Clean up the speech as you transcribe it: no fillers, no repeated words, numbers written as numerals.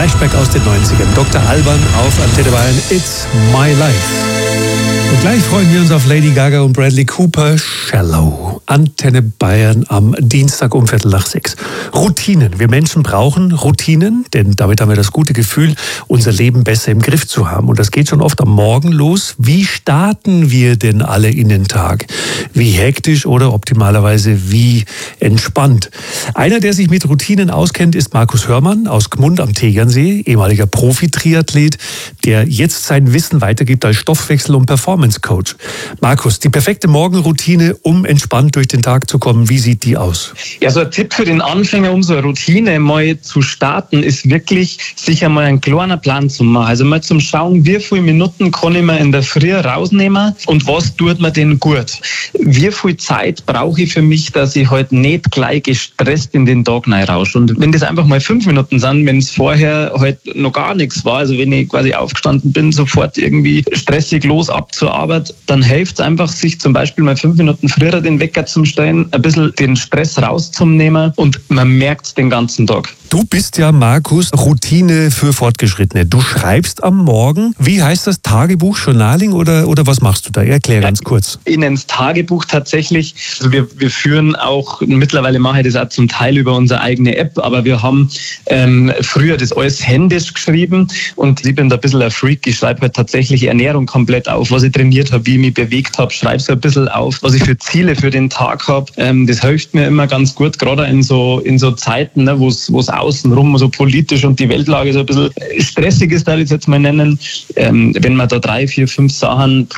Flashback aus den 90ern. Dr. Alban auf Antenne Bayern, It's My Life. Und gleich freuen wir uns auf Lady Gaga und Bradley Cooper, Shallow. Antenne Bayern am Dienstag um 5:45. Routinen. Wir Menschen brauchen Routinen, denn damit haben wir das gute Gefühl, unser Leben besser im Griff zu haben. Und das geht schon oft am Morgen los. Wie starten wir denn alle in den Tag? Wie hektisch oder optimalerweise wie entspannt? Einer, der sich mit Routinen auskennt, ist Markus Hörmann aus Gmund am Tegernsee, ehemaliger Profi-Triathlet, der jetzt sein Wissen weitergibt als Stoffwechsel- und Performance-Coach. Markus, die perfekte Morgenroutine, um entspannt durch den Tag zu kommen, wie sieht die aus? Ja, so ein Tipp für den Anfänger, um so eine Routine mal zu starten, ist wirklich, sich einmal einen kleinen Plan zu machen. Also mal zum Schauen, wie viele Minuten kann ich mir in der Früh rausnehmen und was tut mir denn gut? Wie viel Zeit brauche ich für mich, dass ich halt nicht gleich gestresst in den Tag reinrausche? Und wenn das einfach mal 5 Minuten sind, wenn es vorher halt noch gar nichts war, also wenn ich quasi aufgestanden bin, sofort irgendwie stressig los ab zur Arbeit, dann hilft es einfach, sich zum Beispiel mal 5 Minuten früher den Wecker zu stellen, ein bisschen den Stress rauszunehmen und man merkt es den ganzen Tag. Du bist ja, Markus, Routine für Fortgeschrittene. Du schreibst am Morgen. Wie heißt das? Tagebuch, Journaling oder was machst du da? Erklär ganz kurz. Ich nenne es Tagebuch tatsächlich. Also wir führen auch, mittlerweile mache ich das auch zum Teil über unsere eigene App, aber wir haben früher das alles händisch geschrieben und ich bin da ein bisschen ein Freak. Ich schreibe halt tatsächlich Ernährung komplett auf, was ich trainiert habe, wie ich mich bewegt habe, schreibe so ein bisschen auf, was ich für Ziele für den Tag habe. Das hilft mir immer ganz gut, gerade in so Zeiten, ne, wo es außenrum so politisch und die Weltlage so ein bisschen stressig ist, da ich es jetzt mal nennen. Wenn man da 3, 4, 5 Sachen